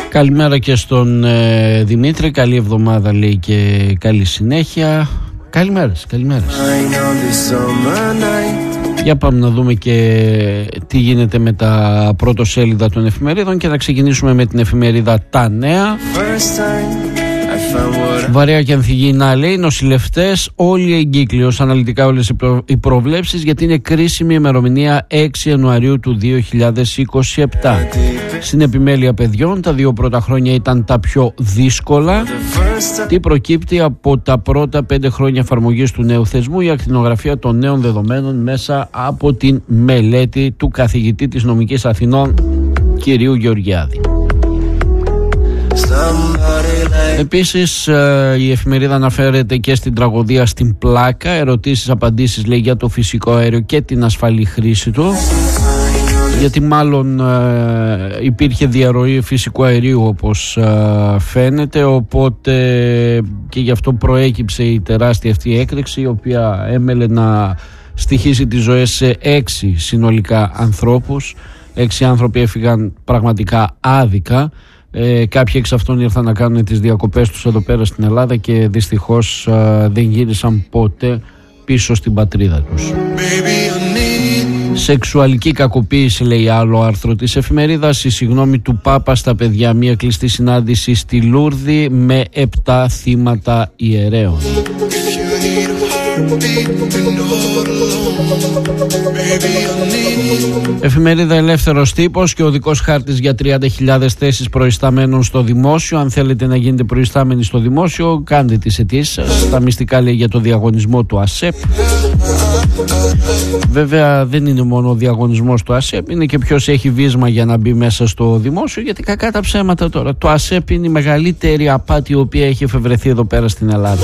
Καλημέρα και στον Δημήτρη, καλή εβδομάδα λέει και καλή συνέχεια. Καλημέρες. Για πάμε να δούμε και τι γίνεται με τα πρωτοσέλιδα των εφημερίδων και να ξεκινήσουμε με την εφημερίδα Τα Νέα. Βαρέα και ανθυγιεινά λέει, νοσηλευτές όλοι εγκύκλειος, αναλυτικά όλες οι προβλέψεις, γιατί είναι κρίσιμη ημερομηνία 6 Ιανουαρίου του 2027. Στην επιμέλεια παιδιών τα 2 πρώτα χρόνια ήταν τα πιο δύσκολα. Τι προκύπτει από τα πρώτα 5 χρόνια εφαρμογής του νέου θεσμού? Η ακτινογραφία των νέων δεδομένων μέσα από την μελέτη του καθηγητή της Νομικής Αθηνών κυρίου Γεωργιάδη. Επίσης η εφημερίδα αναφέρεται και στην τραγωδία στην Πλάκα. Ερωτήσεις, απαντήσεις λέει για το φυσικό αέριο και την ασφαλή χρήση του, γιατί μάλλον υπήρχε διαρροή φυσικού αερίου όπως φαίνεται, οπότε και γι' αυτό προέκυψε η τεράστια αυτή έκρηξη, η οποία έμελε να στοιχίσει τις ζωές σε 6 συνολικά ανθρώπους. 6 άνθρωποι έφυγαν πραγματικά άδικα. Κάποιοι εξ αυτών ήρθαν να κάνουν τις διακοπές τους εδώ πέρα στην Ελλάδα και δυστυχώς δεν γύρισαν ποτέ πίσω στην πατρίδα τους. Σεξουαλική κακοποίηση λέει άλλο άρθρο της εφημερίδας. Η συγγνώμη του Πάπα στα παιδιά, μια κλειστή συνάντηση στη Λούρδη με 7 θύματα ιερέων. Εφημερίδα Ελεύθερος Τύπος και οδικός χάρτης για 30.000 θέσεις προϊσταμένων στο δημόσιο. Αν θέλετε να γίνετε προϊστάμενοι στο δημόσιο, κάντε τις αιτήσεις σας. Τα μυστικά λέει για το διαγωνισμό του ΑΣΕΠ. Βέβαια δεν είναι μόνο ο διαγωνισμός του ΑΣΕΠ, είναι και ποιος έχει βίσμα για να μπει μέσα στο δημόσιο, γιατί κακά τα ψέματα τώρα. Το ΑΣΕΠ είναι η μεγαλύτερη απάτη η οποία έχει εφευρεθεί εδώ πέρα στην Ελλάδα.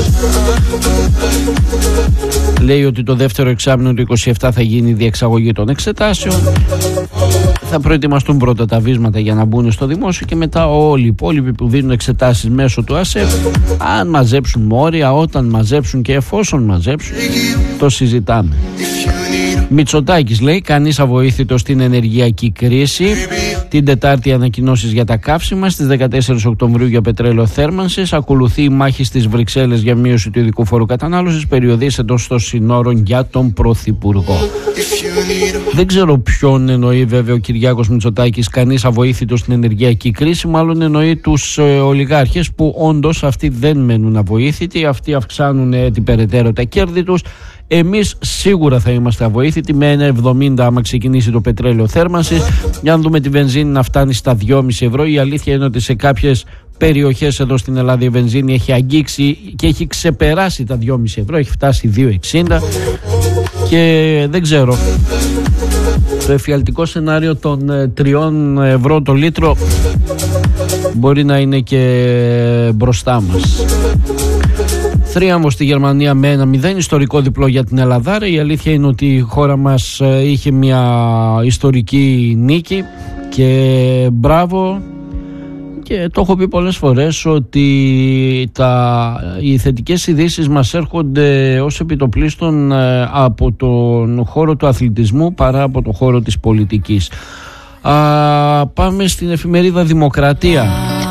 Λέει ότι το δεύτερο εξάμηνο του 27 θα γίνει η διεξαγωγή των εξετάσεων. Θα προετοιμαστούν πρώτα τα βίσματα για να μπουν στο δημόσιο και μετά όλοι οι υπόλοιποι που δίνουν εξετάσεις μέσω του ΑΣΕΠ, αν μαζέψουν μόρια, όταν μαζέψουν και εφόσον μαζέψουν, το συζητάμε. Μητσοτάκης λέει, κανείς αβοήθητος στην ενεργειακή κρίση. Την Τετάρτη ανακοινώσεις για τα καύσιμα. Στις 14 Οκτωβρίου για πετρέλαιο θέρμανσης. Ακολουθεί η μάχη στις Βρυξέλλες για μείωση του ειδικού φόρου κατανάλωσης. Περιοδίες εντός των συνόρων για τον Πρωθυπουργό. Δεν ξέρω ποιον εννοεί βέβαια ο Κυριάκος Μητσοτάκης, κανείς αβοήθητος στην ενεργειακή κρίση. Μάλλον εννοεί τους ολιγάρχες που όντως αυτοί δεν μένουν αβοήθητοι. Αυτοί αυξάνουν την περαιτέρω τα κέρδη τους. Εμείς σίγουρα θα είμαστε αβοήθητοι με 1,70 άμα ξεκινήσει το πετρέλαιο θέρμανσης. Για να δούμε τη βενζίνη να φτάνει στα 2,5 ευρώ. Η αλήθεια είναι ότι σε κάποιες περιοχές εδώ στην Ελλάδα η βενζίνη έχει αγγίξει και έχει ξεπεράσει τα 2,5 ευρώ. Έχει φτάσει 2,60 και δεν ξέρω. Το εφιαλτικό σενάριο των 3 ευρώ το λίτρο μπορεί να είναι και μπροστά μας. Θρίαμβο στη Γερμανία με 1-0, ιστορικό διπλό για την Ελλάδα. Η αλήθεια είναι ότι η χώρα μας είχε μια ιστορική νίκη και μπράβο, και το έχω πει πολλές φορές ότι οι θετικές ειδήσεις μας έρχονται ως επιτοπλίστων από τον χώρο του αθλητισμού παρά από τον χώρο της πολιτικής. Πάμε στην εφημερίδα Δημοκρατία.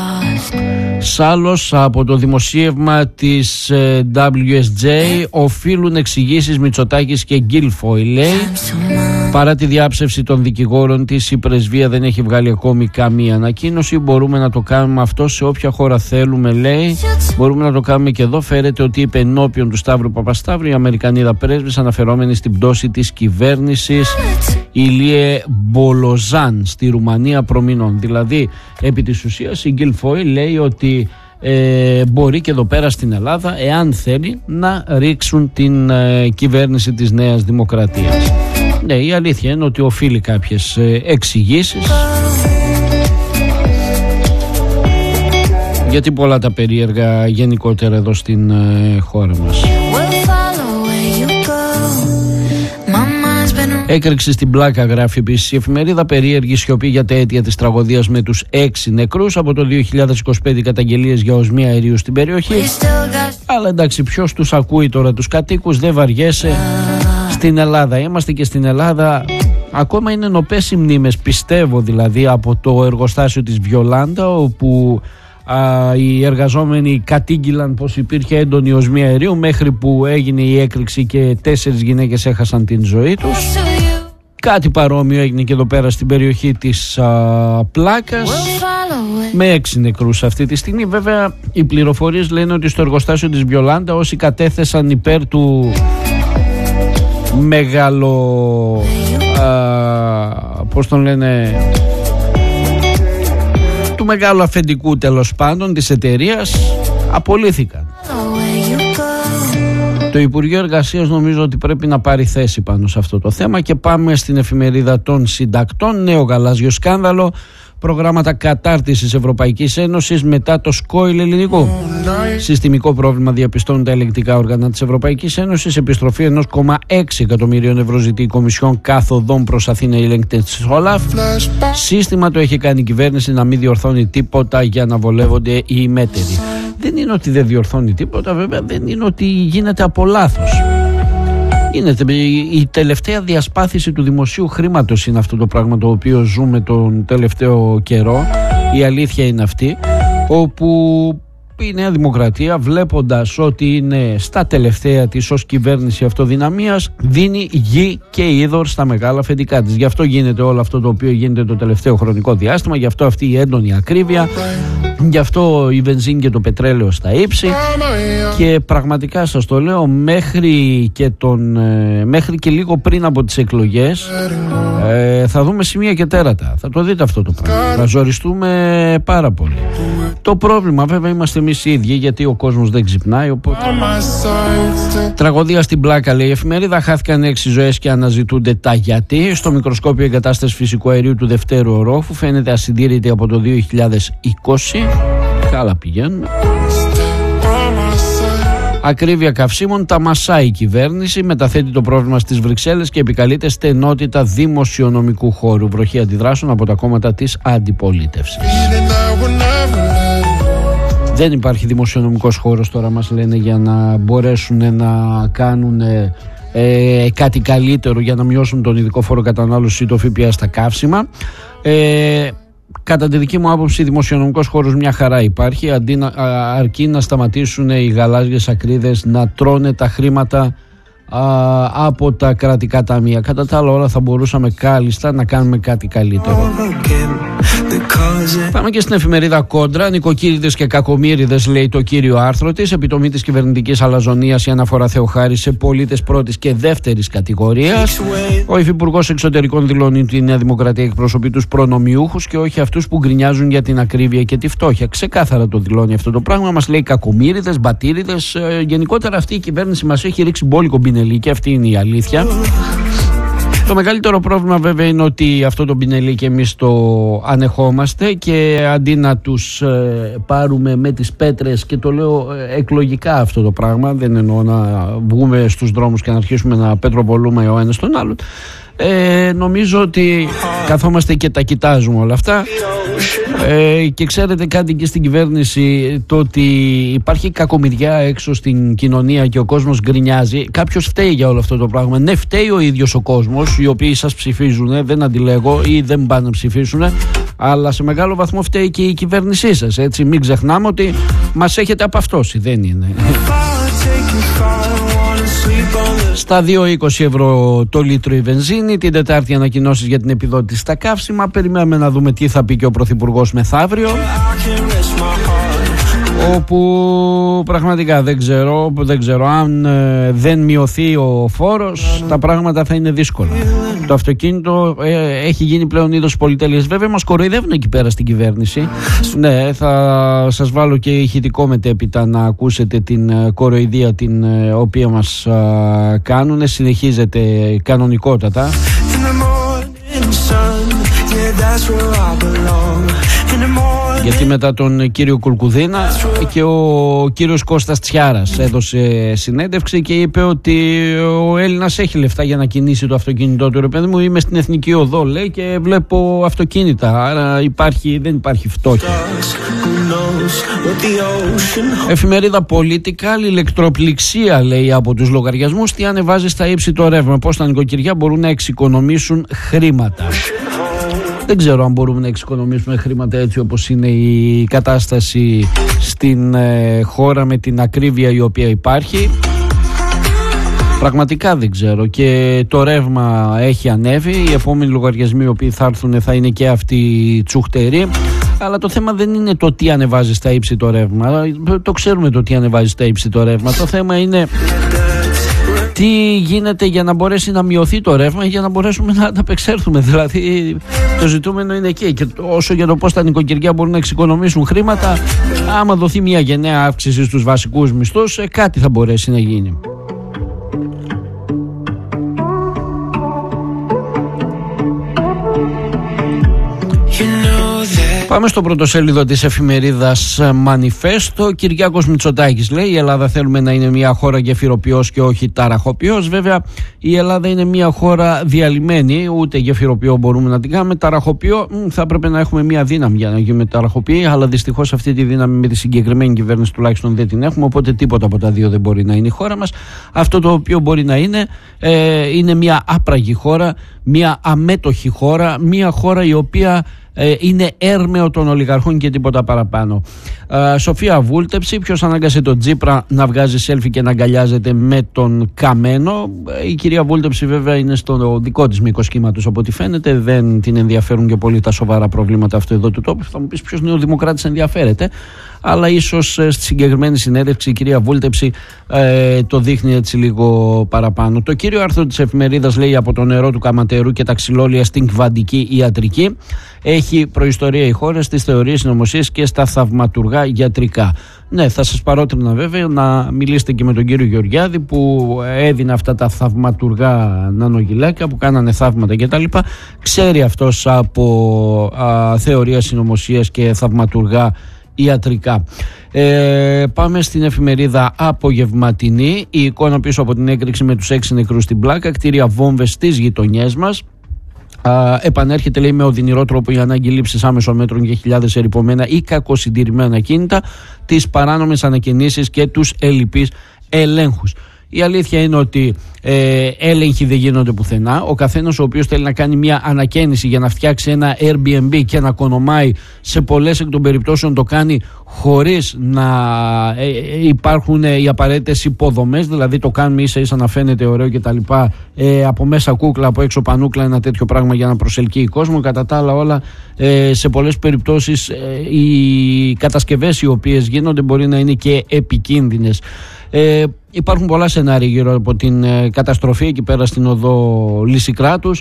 Σάλος από το δημοσίευμα της WSJ, οφείλουν εξηγήσεις Μητσοτάκης και Γκίλφοι, λέει. Παρά τη διάψευση των δικηγόρων της, η πρεσβεία δεν έχει βγάλει ακόμη καμία ανακοίνωση. Μπορούμε να το κάνουμε αυτό σε όποια χώρα θέλουμε, λέει. Μπορούμε να το κάνουμε και εδώ. Φέρεται ότι είπε ενώπιον του Σταύρου Παπασταύρου η Αμερικανίδα πρέσβης, αναφερόμενη στην πτώση της κυβέρνησης Ηλίε Μπολοζάν στη Ρουμανία προμηνών. Δηλαδή, επί της ουσίας, η Γκίλφοι λέει ότι μπορεί και εδώ πέρα στην Ελλάδα, εάν θέλει, να ρίξουν την κυβέρνηση της Νέας Δημοκρατίας. Ναι, η αλήθεια είναι ότι οφείλει κάποιες εξηγήσεις, γιατί πολλά τα περίεργα γενικότερα εδώ στην χώρα μας. Έκρηξη στην Πλάκα, γράφει επίσης η εφημερίδα. Περίεργη σιωπή για τα αίτια της τραγωδίας με τους 6 νεκρούς. Από το 2025 καταγγελίες για οσμία αερίου στην περιοχή. Αλλά εντάξει, ποιος τους ακούει τώρα τους κατοίκους, δεν βαριέσαι. Στην Ελλάδα είμαστε και στην Ελλάδα ακόμα είναι νοπές οι μνήμες, πιστεύω, δηλαδή από το εργοστάσιο της Βιολάντα, όπου οι εργαζόμενοι κατήγγυλαν πως υπήρχε έντονη οσμία αερίου, μέχρι που έγινε η έκρηξη και 4 γυναίκες έχασαν την ζωή τους. Κάτι παρόμοιο έγινε και εδώ πέρα στην περιοχή της Πλάκας, με 6 νεκρούς αυτή τη στιγμή. Βέβαια οι πληροφορίες λένε ότι στο εργοστάσιο της Βιολάντα όσοι κατέθεσαν υπέρ του πώς τον λένε, του μεγάλου αφεντικού τέλος πάντων της εταιρείας, απολύθηκαν. Το Υπουργείο Εργασίας νομίζω ότι πρέπει να πάρει θέση πάνω σε αυτό το θέμα. Και πάμε στην εφημερίδα των συντακτών. Νέο γαλάζιο σκάνδαλο, προγράμματα κατάρτισης Ευρωπαϊκής Ένωσης μετά το σκόιλ ελληνικού. Συστημικό πρόβλημα διαπιστώνουν τα ελεγκτικά όργανα της Ευρωπαϊκής Ένωσης. Επιστροφή 1,6 εκατομμυρίων ευρώ ζητεί η Κομισιόν καθοδόν προς Αθήνα, οι ελεγκτές της ΟΛΑΦ. Σύστημα το έχει κάνει η κυβέρνηση να μην διορθώνει τίποτα για να βολεύονται οι ημέτεροι. Δεν είναι ότι δεν διορθώνει τίποτα, βέβαια, δεν είναι ότι γίνεται από λάθος. Γίνεται η τελευταία διασπάθηση του δημοσίου χρήματος, είναι αυτό το πράγμα το οποίο ζούμε τον τελευταίο καιρό. Η αλήθεια είναι αυτή, όπου η Νέα Δημοκρατία, βλέποντας ότι είναι στα τελευταία της ως κυβέρνηση αυτοδυναμίας, δίνει γη και είδωρ στα μεγάλα αφεντικά της. Γι' αυτό γίνεται όλο αυτό το οποίο γίνεται το τελευταίο χρονικό διάστημα, γι' αυτό αυτή η έντονη ακρίβεια, γι' αυτό η βενζίνη και το πετρέλαιο στα ύψη. Και πραγματικά σας το λέω, μέχρι και λίγο πριν από τις εκλογές θα δούμε σημεία και τέρατα. Θα το δείτε αυτό το πράγμα. Θα ζοριστούμε πάρα πολύ. Το πρόβλημα βέβαια είμαστε εμείς οι ίδιοι, γιατί ο κόσμος δεν ξυπνάει. Οπότε... Τραγωδία στην Πλάκα, λέει η εφημερίδα. Χάθηκαν 6 ζωές και αναζητούνται τα γιατί. Στο μικροσκόπιο εγκατάσταση φυσικού αερίου του δευτέρου ορόφου φαίνεται ασυντήρητη από το 2020. Καλά πηγαίνουμε. Ακρίβεια καυσίμων τα μασάει η κυβέρνηση, μεταθέτει το πρόβλημα στις Βρυξέλλες και επικαλείται στενότητα δημοσιονομικού χώρου. Βροχή αντιδράσεων από τα κόμματα της αντιπολίτευσης. Δεν υπάρχει δημοσιονομικός χώρος τώρα, μας λένε, για να μπορέσουν να κάνουν κάτι καλύτερο, για να μειώσουν τον ειδικό φόρο κατανάλωση ή το ΦΠΑ στα καύσιμα. Κατά τη δική μου άποψη, δημοσιονομικός χώρος μια χαρά υπάρχει, αρκεί να σταματήσουν οι γαλάζιες ακρίδες να τρώνε τα χρήματα από τα κρατικά ταμεία. Κατά τα άλλα όλα θα μπορούσαμε κάλλιστα να κάνουμε κάτι καλύτερο. Πάμε και στην εφημερίδα Κόντρα. Νοικοκύριδες και κακομοίριδες, λέει το κύριο άρθρο της. Επιτομή της κυβερνητικής αλαζονίας, η αναφορά Θεοχάρη σε πολίτες πρώτης και δεύτερης κατηγορίας. Ο Υφυπουργός Εξωτερικών δηλώνει ότι η Νέα Δημοκρατία εκπροσωπεί τους προνομιούχους και όχι αυτούς που γκρινιάζουν για την ακρίβεια και τη φτώχεια. Ξεκάθαρα το δηλώνει αυτό το πράγμα. Μας λέει κακομοίριδες, μπατήριδες. Γενικότερα αυτή η κυβέρνηση μας έχει ρίξει μπόλικο μπινελί, και αυτή είναι η αλήθεια. Το μεγαλύτερο πρόβλημα βέβαια είναι ότι αυτό το μπινελί και εμείς το ανεχόμαστε, και αντί να τους πάρουμε με τις πέτρες, και το λέω εκλογικά αυτό το πράγμα, δεν εννοώ να βγούμε στους δρόμους και να αρχίσουμε να πετροπολούμε ο ένας τον άλλον, νομίζω ότι καθόμαστε και τα κοιτάζουμε όλα αυτά. Και ξέρετε κάτι, και στην κυβέρνηση, το ότι υπάρχει κακομοιριά έξω στην κοινωνία και ο κόσμος γκρινιάζει, κάποιος φταίει για όλο αυτό το πράγμα. Ναι, φταίει ο ίδιος ο κόσμος, οι οποίοι σας ψηφίζουν, δεν αντιλέγω, ή δεν πάνε να ψηφίσουν, αλλά σε μεγάλο βαθμό φταίει και η κυβέρνησή σας, έτσι. Μην ξεχνάμε ότι μας έχετε απαυτώσει, δεν είναι. Στα 2,20 ευρώ το λίτρο η βενζίνη. Την Τετάρτη ανακοινώσεις για την επιδότηση στα καύσιμα. Περιμένουμε να δούμε τι θα πει και ο Πρωθυπουργός μεθαύριο, όπου πραγματικά δεν ξέρω αν δεν μειωθεί ο φόρος, τα πράγματα θα είναι δύσκολα. Το αυτοκίνητο έχει γίνει πλέον είδος πολυτέλειας. Βέβαια μας κοροϊδεύουν εκεί πέρα στην κυβέρνηση. Ναι, θα σας βάλω και ηχητικό μετέπειτα να ακούσετε την κοροϊδία την οποία μας κάνουν. Συνεχίζεται κανονικότατα. Γιατί μετά τον κύριο Κουλκουδίνα και ο κύριος Κώστας Τσιάρας έδωσε συνέντευξη και είπε ότι ο Έλληνας έχει λεφτά για να κινήσει το αυτοκίνητό του. Ρε παιδί μου, είμαι στην Εθνική Οδό, λέει, και βλέπω αυτοκίνητα, άρα δεν υπάρχει φτώχεια. Εφημερίδα Political, ηλεκτροπληξία, λέει, από τους λογαριασμούς, τι ανεβάζει στα ύψη το ρεύμα, πώς τα νοικοκυριά μπορούν να εξοικονομήσουν χρήματα. Δεν ξέρω αν μπορούμε να εξοικονομήσουμε χρήματα έτσι όπως είναι η κατάσταση στην χώρα με την ακρίβεια η οποία υπάρχει. Πραγματικά δεν ξέρω. Και το ρεύμα έχει ανέβει. Οι επόμενοι λογαριασμοί οι οποίοι θα έρθουν θα είναι και αυτοί τσουχτεροί. Αλλά το θέμα δεν είναι το τι ανεβάζει στα ύψη το ρεύμα. Το ξέρουμε το τι ανεβάζει στα ύψη το ρεύμα. Το θέμα είναι τι γίνεται για να μπορέσει να μειωθεί το ρεύμα, για να μπορέσουμε να ανταπεξέλθουμε. Δηλαδή το ζητούμενο είναι εκεί. Και όσο για το πώς τα νοικοκυριά μπορούν να εξοικονομήσουν χρήματα, άμα δοθεί μια γενναία αύξηση στους βασικούς μισθούς, κάτι θα μπορέσει να γίνει. Πάμε στο πρωτοσέλιδο της εφημερίδας Μανιφέστο. Κυριάκος Μητσοτάκης λέει: η Ελλάδα θέλουμε να είναι μια χώρα γεφυροποιός και όχι ταραχοποιός. Βέβαια, η Ελλάδα είναι μια χώρα διαλυμένη, ούτε γεφυροποιό μπορούμε να την κάνουμε. Ταραχοποιό θα έπρεπε να έχουμε μια δύναμη για να γίνουμε ταραχοποιοί, αλλά δυστυχώς αυτή τη δύναμη με τη συγκεκριμένη κυβέρνηση τουλάχιστον δεν την έχουμε. Οπότε τίποτα από τα δύο δεν μπορεί να είναι η χώρα μας. Αυτό το οποίο μπορεί να είναι μια άπραγη χώρα, μια αμέτωχη χώρα, μια χώρα η οποία είναι έρμεο των ολιγαρχών και τίποτα παραπάνω. Σοφία Βούλτεψη: ποιος ανάγκασε τον Τσίπρα να βγάζει selfie και να αγκαλιάζεται με τον Καμένο? Η κυρία Βούλτεψη βέβαια είναι στο δικό της μήκος κύματος από ό,τι φαίνεται. Δεν την ενδιαφέρουν και πολύ τα σοβαρά προβλήματα αυτού εδώ του τόπου. Θα μου πεις ποιος νεοδημοκράτης ενδιαφέρεται, αλλά ίσως στη συγκεκριμένη συνέντευξη η κυρία Βούλτεψη το δείχνει έτσι λίγο παραπάνω. Το κύριο άρθρο της εφημερίδας λέει: από το νερό του Καματερού και τα ξυλόλια στην κβαντική ιατρική. Έχει προϊστορία η χώρα στις θεωρίες συνωμοσίες και στα θαυματουργά γιατρικά. Ναι, θα σας παρότρινα βέβαια να μιλήσετε και με τον κύριο Γεωργιάδη που έδινε αυτά τα θαυματουργά νανογυλάκια που κάνανε θαύματα κτλ. Ξέρει αυτός από θεωρία συνωμοσίας και θαυματουργά ιατρικά. Πάμε στην εφημερίδα Απογευματινή. Η εικόνα πίσω από την έκρηξη με τους 6 νεκρούς στην Πλάκα, κτίρια βόμβες στις γειτονιές μας. Επανέρχεται, λέει, με οδυνηρό τρόπο η ανάγκη λήψης άμεσων μέτρων για χιλιάδες ερειπωμένα ή κακοσυντηρημένα κίνητα, τις παράνομες ανακαινήσεις και τους ελλειπείς ελέγχους. Η αλήθεια είναι ότι έλεγχοι δεν γίνονται πουθενά. Ο καθένας ο οποίος θέλει να κάνει μια ανακαίνιση για να φτιάξει ένα Airbnb και να κονομάει, σε πολλές εκ των περιπτώσεων το κάνει χωρίς να υπάρχουν οι απαραίτητες υποδομές. Δηλαδή το κάνουμε ίσα ίσα να φαίνεται ωραίο κτλ. Από μέσα κούκλα, από έξω πανούκλα, ένα τέτοιο πράγμα για να προσελκύει κόσμο. Κατά τα άλλα όλα, σε πολλές περιπτώσεις οι κατασκευές οι οποίες γίνονται μπορεί να είναι και επικίνδυνες. Υπάρχουν πολλά σενάρια γύρω από την καταστροφή εκεί πέρα στην οδό Λυσικράτους.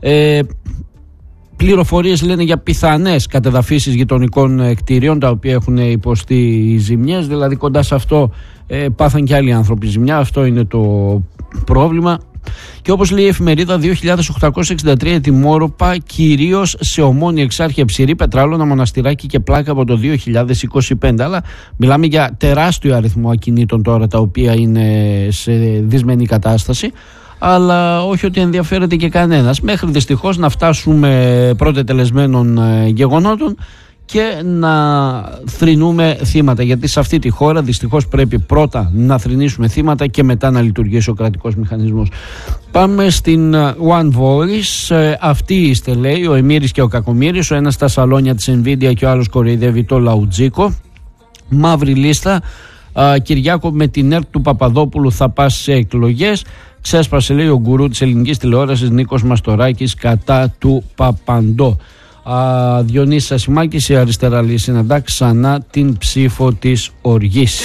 Πληροφορίες λένε για πιθανές κατεδαφίσεις γειτονικών κτηρίων τα οποία έχουν υποστεί ζημιές. Δηλαδή κοντά σε αυτό πάθαν και άλλοι άνθρωποι ζημιά. Αυτό είναι το πρόβλημα. Και όπως λέει η εφημερίδα, 2.863 ετοιμόρροπα, κυρίως σε Ομόνια, Εξάρχεια, Ψηρή, Πετράλωνα, Μοναστηράκι και Πλάκα από το 2025. Αλλά μιλάμε για τεράστιο αριθμό ακινήτων τώρα τα οποία είναι σε δυσμενή κατάσταση. Αλλά όχι ότι ενδιαφέρεται και κανένας. Μέχρι δυστυχώς να φτάσουμε πρώτε τελεσμένων γεγονότων και να θρηνούμε θύματα, γιατί σε αυτή τη χώρα δυστυχώς πρέπει πρώτα να θρηνήσουμε θύματα και μετά να λειτουργήσει ο κρατικός μηχανισμός. Πάμε στην One Voice. Αυτοί είστε, λέει, ο Εμμύρης και ο Κακομοίρης, ο ένας στα σαλόνια της Nvidia και ο άλλος κοροϊδεύει το Λαουτζίκο. Μαύρη λίστα. Κυριάκο, με την ΕΡΤ του Παπαδόπουλου θα πας σε εκλογές. Ξέσπασε, λέει, ο γκουρού της ελληνικής τηλεόρασης Νίκος Μαστοράκης κατά του Παπαντό. Διονύσης Ασημάκης, η αριστερά λέει, συναντά ξανά την ψήφο της οργής.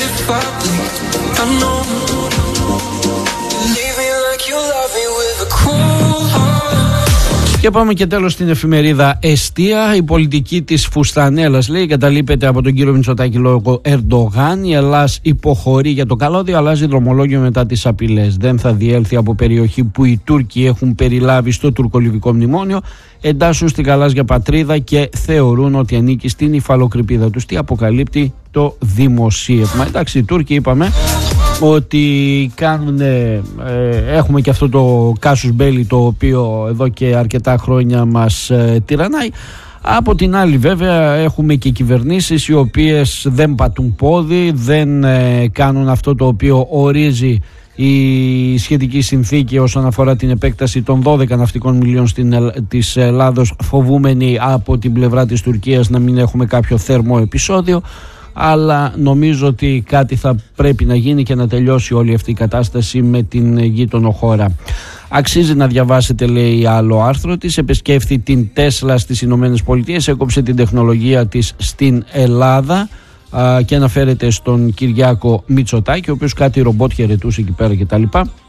Και Και πάμε και τέλος στην εφημερίδα Εστία. Η πολιτική της φουστανέλας, λέει, καταλείπεται από τον κύριο Μητσοτάκη λόγω Ερντογάν. Η Ελλάς υποχωρεί για το καλώδιο, αλλάζει δρομολόγιο μετά τις απειλές. Δεν θα διέλθει από περιοχή που οι Τούρκοι έχουν περιλάβει στο τουρκολιβικό μνημόνιο. Εντάσσουν στην γαλάζια πατρίδα και θεωρούν ότι ανήκει στην υφαλοκρηπίδα τους. Τι αποκαλύπτει το δημοσίευμα. Εντάξει, οι Τούρκοι είπαμε ότι έχουμε και αυτό το κάσους μπέλι, το οποίο εδώ και αρκετά χρόνια μας τυραννάει. Από την άλλη βέβαια έχουμε και κυβερνήσεις οι οποίες δεν πατούν πόδι, δεν κάνουν αυτό το οποίο ορίζει η σχετική συνθήκη όσον αφορά την επέκταση των 12 ναυτικών μιλίων της Ελλάδος, φοβούμενοι από την πλευρά της Τουρκίας να μην έχουμε κάποιο θερμό επεισόδιο. Αλλά νομίζω ότι κάτι θα πρέπει να γίνει και να τελειώσει όλη αυτή η κατάσταση με την γείτονο χώρα. Αξίζει να διαβάσετε, λέει, άλλο άρθρο της. Επισκέφθη την Τέσλα στις Ηνωμένες Πολιτείες, έκοψε την τεχνολογία της στην Ελλάδα και αναφέρεται στον Κυριάκο Μητσοτάκη, ο οποίος κάτι ρομπότ χαιρετούσε εκεί πέρα κτλ.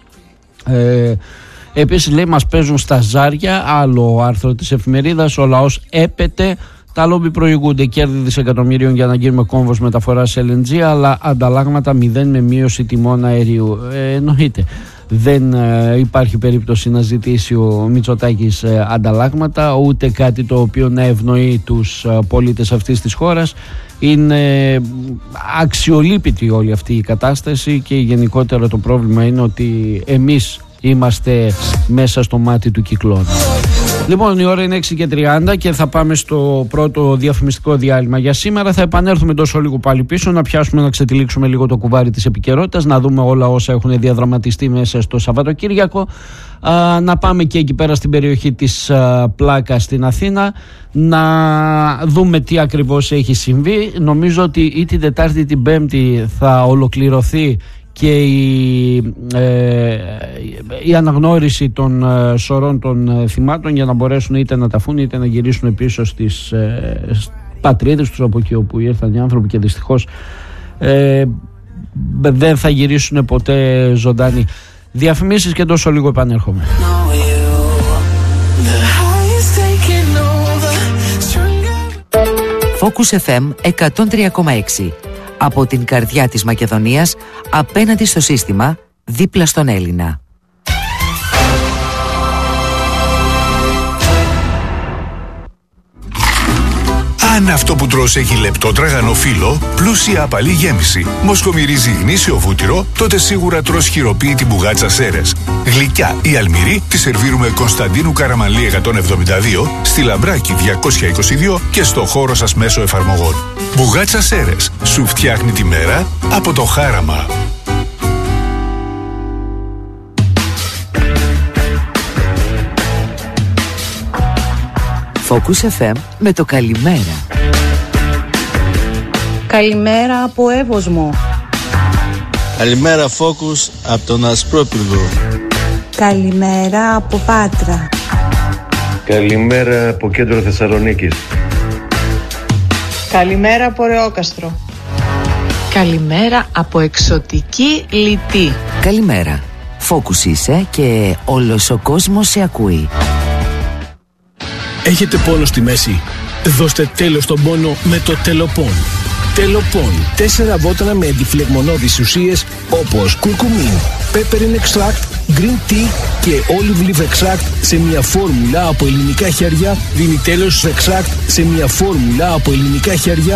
Επίσης, λέει, μας παίζουν στα ζάρια, άλλο άρθρο της εφημερίδας. Ο λαός έπεται. Τα λόμπι προηγούνται, κέρδη δισεκατομμύριων για να γίνουμε κόμβος μεταφοράς LNG, αλλά ανταλλάγματα 0 με μείωση τιμών αερίου. Εννοείται. Δεν υπάρχει περίπτωση να ζητήσει ο Μητσοτάκης ανταλλάγματα, ούτε κάτι το οποίο να ευνοεί τους πολίτες αυτής της χώρας. Είναι αξιολύπητη όλη αυτή η κατάσταση και γενικότερα το πρόβλημα είναι ότι εμείς είμαστε μέσα στο μάτι του κυκλώνα. Λοιπόν, η ώρα είναι 6:30 και θα πάμε στο πρώτο διαφημιστικό διάλειμμα για σήμερα. Θα επανέλθουμε τόσο λίγο πάλι πίσω, να πιάσουμε, να ξετυλίξουμε λίγο το κουβάρι της επικαιρότητας, να δούμε όλα όσα έχουν διαδραματιστεί μέσα στο Σαββατοκύριακο. Να πάμε και εκεί πέρα στην περιοχή της Πλάκας στην Αθήνα, να δούμε τι ακριβώς έχει συμβεί. Νομίζω ότι ή την Τετάρτη ή την Πέμπτη θα ολοκληρωθεί και η αναγνώριση των σωρών των θυμάτων, για να μπορέσουν είτε να ταφούν είτε να γυρίσουν πίσω στις πατρίδες τους από εκεί όπου ήρθαν οι άνθρωποι, και δυστυχώς δεν θα γυρίσουν ποτέ ζωντανοί. Διαφημίσεις και τόσο λίγο επανέρχομαι. Focus FM 103,6. Από την καρδιά της Μακεδονίας, απέναντι στο σύστημα, δίπλα στον Έλληνα. Αν αυτό που τρως έχει λεπτό τραγανό φύλλο, πλούσια απαλή γέμιση, μοσχομυρίζει γνήσιο βούτυρο, τότε σίγουρα τρως χειροποίητη μπουγάτσα Σέρες. Γλυκιά ή αλμυρή τη σερβίρουμε Κωνσταντίνου Καραμανλή 172, στη Λαμπράκη 222 και στο χώρο σας μέσω εφαρμογών. Μπουγάτσα Σέρες, σου φτιάχνει τη μέρα από το χάραμα. Focus FM με το καλημέρα. Καλημέρα από Εύωσμο. Καλημέρα Focus από τον Ασπρόπυργο. Καλημέρα από Πάτρα. Καλημέρα από κέντρο Θεσσαλονίκης. Καλημέρα από Ρεόκαστρο. Καλημέρα από εξωτική Λιτή. Καλημέρα. Focus είσαι και όλος ο κόσμος σε ακούει. Έχετε πόνο στη μέση? Δώστε τέλος στον πόνο με το Τελοπών. Τελοπών. 4 βότανα με αντιφλεγμονώδεις ουσίες όπως κουρκουμίν, peppermint extract, green tea και olive leaf extract σε μια φόρμουλα από ελληνικά χέρια. Δίνει τέλος στους extract σε μια φόρμουλα από ελληνικά χέρια